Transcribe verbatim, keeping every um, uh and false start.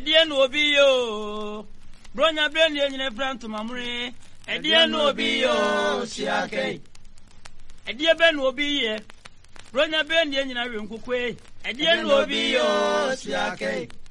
Edia no obi yo. Bronya brand ye nyina franto mamre. Edia no obi yo siake. Edia ben obi ye. Bronya brand ye nyina wenkukwe. Edia no obi yo siake.